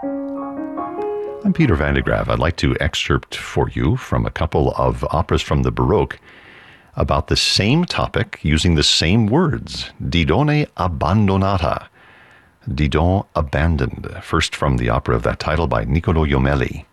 I'm Peter van de Graaf. I'd like to excerpt for you from a couple of operas from the Baroque about the same topic using the same words. Didone abbandonata. Didon abandoned. First from the opera of that title by Niccolò Jommelli.